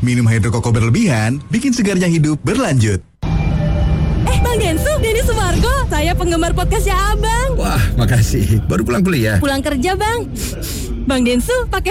Minum Hydro Koko berlebihan bikin segarnya hidup berlanjut. Bang Densu, Denny Sumargo, saya penggemar podcastnya Abang. Wah, makasih. Baru pulang kuliah? Pulang kerja, Bang. Bang Densu pakai